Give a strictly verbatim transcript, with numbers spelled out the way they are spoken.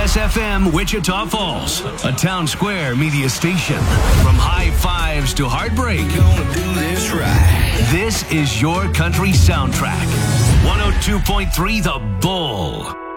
S F M Wichita Falls, a Town Square media station. From high fives to heartbreak, Gonna do this right. this is your country soundtrack. one oh two point three The Bull.